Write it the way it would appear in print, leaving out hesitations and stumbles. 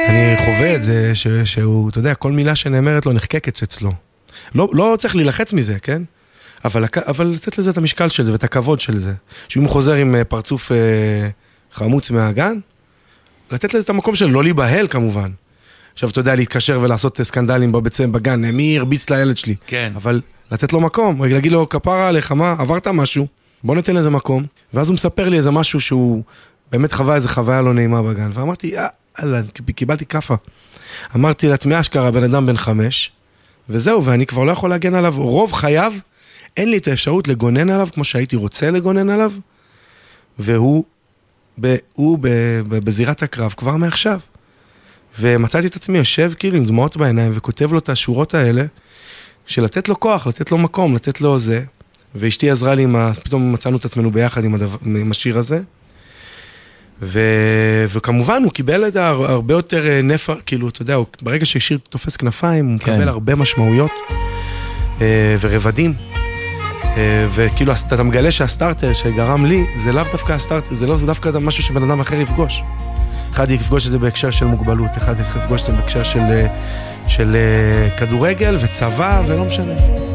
אני חווה את זה שהוא, אתה יודע, כל מילה שנאמרת לו נחקקת אצלו. לא צריך להילחץ מזה, כן? אבל לתת לזה את המשקל של זה ואת הכבוד של זה. שאם הוא חוזר עם פרצוף חמוץ מהגן, לתת לזה את המקום שלו, לא להיבהל כמובן. עכשיו אתה יודע, להתקשר ולעשות סקנדלים בגן, מי הרביץ לילד שלי. כן. אבל לתת לו מקום, להגיד לו, כפרה עליך, מה, עברת משהו, בוא ניתן לזה מקום. ואז הוא מספר לי איזה משהו שהוא באמת חווה איזה חוויה לא נעימה בגן. ואמרתי, קיבלתי קפה. אמרתי לעצמי, אשכרה, בן אדם בן 5, וזהו, ואני כבר לא יכול להגן עליו. רוב חייו, אין לי את האפשרות לגונן עליו, כמו שהייתי רוצה לגונן עליו, והוא בזירת הקרב כבר מעכשיו. ומצאתי את עצמי יושב כאילו עם דמעות בעיניים, וכותב לו את השורות האלה, של לתת לו כוח, לתת לו מקום, לתת לו זה, ואשתי עזרה לי, פתאום מצאנו את עצמנו ביחד עם השיר הזה, וכמובן הוא קיבל את הרבה יותר נפח, כאילו, אתה יודע, ברגע ששיר תופס כנפיים, הוא מקבל הרבה משמעויות ורבדים, וכאילו אתה מגלה שהסטארטר שגרם לי, זה לאו דווקא הסטארטר, זה לא דווקא משהו שבן אדם אחר יפגוש. אחד יפגוש את זה בהקשר של מוגבלות, אחד יפגוש את זה בהקשר של כדורגל וצבא ולא משנה.